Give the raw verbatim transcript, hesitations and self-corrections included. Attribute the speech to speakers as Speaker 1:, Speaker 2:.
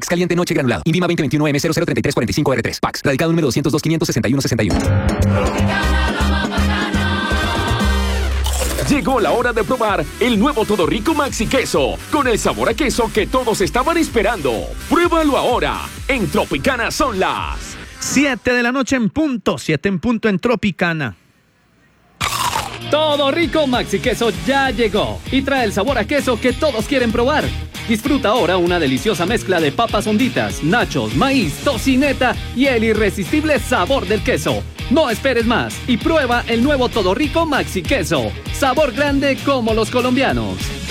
Speaker 1: Pax Caliente Noche Granulado. INVIMA veinte veintiuno M cero cero treinta y tres cuarenta y cinco R tres. Pax. Radicado número doscientos dos quinientos sesenta y uno sesenta y uno.
Speaker 2: Llegó la hora de probar el nuevo Todo Rico Maxi Queso, con el sabor a queso que todos estaban esperando. Pruébalo ahora. En Tropicana son las
Speaker 3: siete de la noche en punto, siete en punto en Tropicana.
Speaker 4: Todo Rico Maxi Queso ya llegó y trae el sabor a queso que todos quieren probar. Disfruta ahora una deliciosa mezcla de papas honditas, nachos, maíz, tocineta y el irresistible sabor del queso. No esperes más y prueba el nuevo Todo Rico Maxi Queso. Sabor grande como los colombianos.